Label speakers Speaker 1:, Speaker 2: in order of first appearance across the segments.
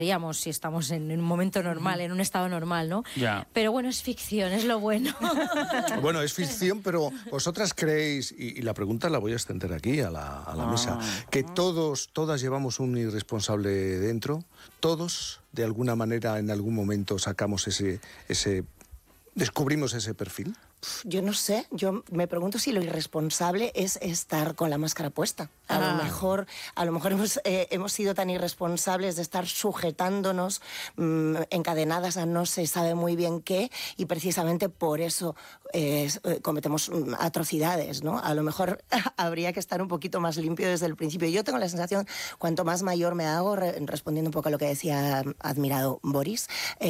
Speaker 1: digamos, si estamos en un momento normal, en un estado normal, ¿no?
Speaker 2: Ya.
Speaker 1: Pero bueno, es ficción, es lo bueno.
Speaker 3: Bueno, es ficción, pero vosotras creéis, y la pregunta la voy a extender aquí a la mesa, que todas llevamos un irresponsable dentro, todos, de alguna manera, en algún momento sacamos descubrimos ese perfil.
Speaker 4: Yo no sé, yo me pregunto si lo irresponsable es estar con la máscara puesta. A lo mejor hemos sido tan irresponsables de estar sujetándonos encadenadas a no se sabe muy bien qué, y precisamente por eso cometemos atrocidades, ¿no? A lo mejor habría que estar un poquito más limpio desde el principio. Yo tengo la sensación, cuanto más mayor me hago, respondiendo un poco a lo que decía admirado Boris,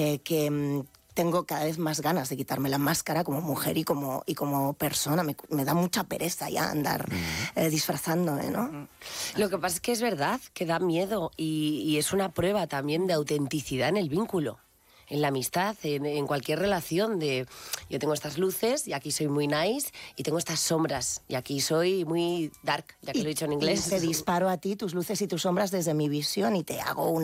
Speaker 4: que tengo cada vez más ganas de quitarme la máscara como mujer y como persona. Me da mucha pereza ya andar disfrazándome, ¿no?
Speaker 5: Lo que pasa es que es verdad que da miedo y es una prueba también de autenticidad en el vínculo, en la amistad, en cualquier relación de yo tengo estas luces y aquí soy muy nice, y tengo estas sombras y aquí soy muy dark, ya que lo he dicho en inglés.
Speaker 4: Y te disparo a ti tus luces y tus sombras desde mi visión y te hago un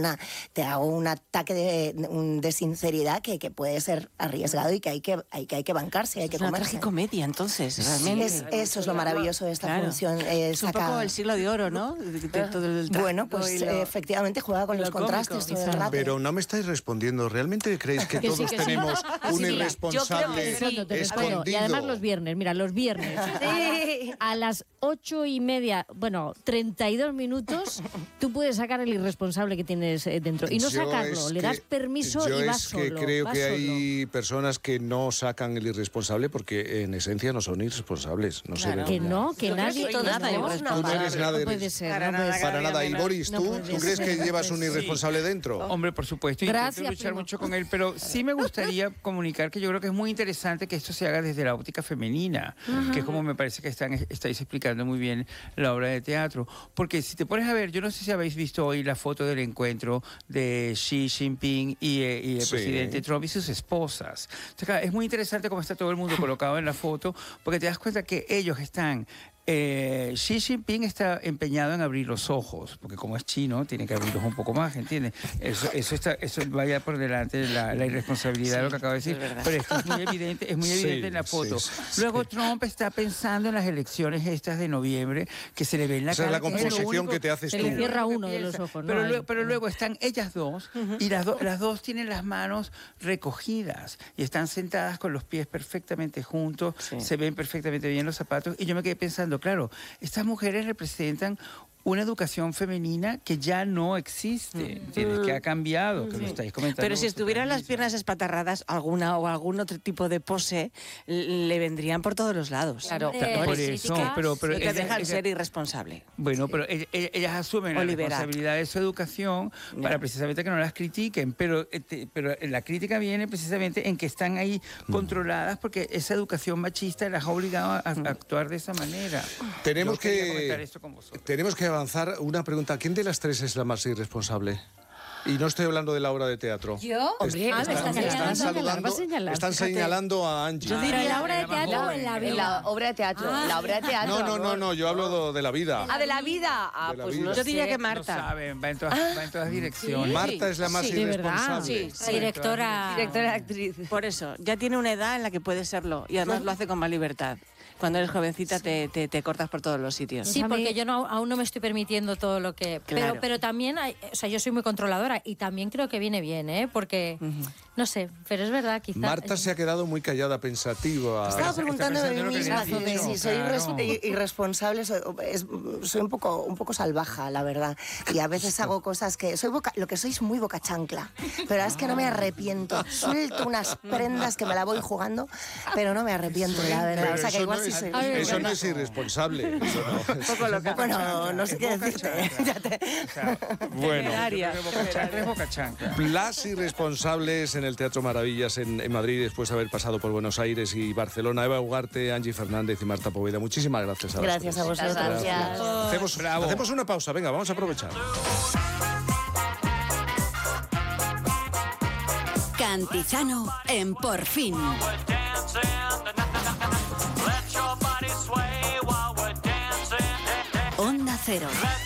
Speaker 4: ataque de sinceridad que puede ser arriesgado y que hay que bancarse, hay que comerse.
Speaker 6: Es una tragicomedia, entonces, realmente.
Speaker 4: Eso es lo maravilloso de esta función.
Speaker 6: Es un poco el siglo de oro, ¿no?
Speaker 4: Bueno, pues efectivamente juega con los contrastes todo el rato.
Speaker 3: Pero no me estáis respondiendo. ¿Realmente creéis que todos tenemos un irresponsable escondido?
Speaker 1: Y además los viernes, mira, los viernes a las 8:30, bueno, 32 minutos, tú puedes sacar el irresponsable que tienes dentro. Y no sacarlo, le das permiso y vas solo.
Speaker 3: Yo creo que hay personas que no sacan el irresponsable porque en esencia no son irresponsables. No sé.
Speaker 1: Que no, que nadie...
Speaker 3: Tú no eres nada.
Speaker 1: No puede ser.
Speaker 3: Para nada. Y Boris, ¿tú crees que llevas un irresponsable dentro?
Speaker 2: Hombre, por supuesto.
Speaker 1: Gracias,
Speaker 2: intento luchar
Speaker 1: primo.
Speaker 2: mucho con él, pero sí me gustaría comunicar que yo creo que es muy interesante que esto se haga desde la óptica femenina, que es como me parece que estáis explicando muy bien la obra de teatro. Porque si te pones a ver, yo no sé si habéis visto hoy la foto del encuentro de Xi Jinping y el presidente Trump y sus esposas. O sea, es muy interesante cómo está todo el mundo colocado en la foto, porque te das cuenta que ellos están... Xi Jinping está empeñado en abrir los ojos, porque como es chino, tiene que abrirlos un poco más, ¿entiendes? Eso vaya por delante de la irresponsabilidad de lo que acabo de decir. Pero es que es muy evidente en la foto. Luego Trump está pensando en las elecciones estas de noviembre, que se le ve en la cara.
Speaker 3: Esa es la composición que te haces tú.
Speaker 1: Se le cierra uno de los ojos.
Speaker 2: Pero luego están ellas dos, y las dos tienen las manos recogidas, y están sentadas con los pies perfectamente juntos, se ven perfectamente bien los zapatos, y yo me quedé pensando, claro, estas mujeres representan una educación femenina que ya no existe, que ha cambiado, que lo estáis comentando.
Speaker 6: Pero si estuvieran las piernas espatarradas, alguna o algún otro tipo de pose, le vendrían por todos los lados.
Speaker 5: Claro.
Speaker 2: Por eso, pero
Speaker 6: y te dejan ser irresponsable.
Speaker 2: Bueno, pero ellas asumen la responsabilidad de su educación para precisamente que no las critiquen, pero la crítica viene precisamente en que están ahí controladas porque esa educación machista las ha obligado a actuar de esa manera.
Speaker 3: Tenemos que
Speaker 2: avanzar.
Speaker 3: Una pregunta. ¿Quién de las tres es la más irresponsable? Y no estoy hablando de la obra de teatro.
Speaker 1: ¿Yo? Hombre,
Speaker 3: están señalando a Angie.
Speaker 1: Yo diría la obra de teatro o en la vida.
Speaker 5: La obra de teatro. La obra de teatro.
Speaker 3: No, yo hablo de la vida.
Speaker 5: Ah, de la vida.
Speaker 3: Pues
Speaker 5: no
Speaker 6: yo diría que Marta.
Speaker 2: No saben, va en todas direcciones.
Speaker 3: Marta es la más irresponsable.
Speaker 1: Sí, directora
Speaker 5: actriz.
Speaker 6: Por eso, ya tiene una edad en la que puede serlo y además lo hace con más libertad. Cuando eres jovencita te cortas por todos los sitios.
Speaker 1: Sí, porque yo aún no me estoy permitiendo todo lo que...
Speaker 6: Claro.
Speaker 1: Pero también, yo soy muy controladora y también creo que viene bien, ¿eh? Porque, no sé, pero es verdad, quizás...
Speaker 3: Marta se ha quedado muy callada, pensativa.
Speaker 4: Estaba preguntando de mí misma si soy irresponsable, soy un poco salvaja, la verdad. Y a veces hago cosas que... lo que soy es muy boca chancla, pero es que no me arrepiento. Suelto unas prendas que me la voy jugando, pero no me arrepiento, la verdad. O sea, que igual
Speaker 3: eso no es irresponsable.
Speaker 4: Bueno, no sé qué decirte.
Speaker 3: Bueno,
Speaker 2: boca chancla.
Speaker 3: Las irresponsables en el Teatro Maravillas en Madrid, después de haber pasado por Buenos Aires y Barcelona. Eva Ugarte, Angie Fernández y Marta Poveda. Muchísimas gracias a las tres.
Speaker 4: Gracias a vosotros.
Speaker 5: Gracias.
Speaker 3: Hacemos una pausa. Venga, vamos a aprovechar.
Speaker 7: Cantizano en Por Fin. Onda Cero.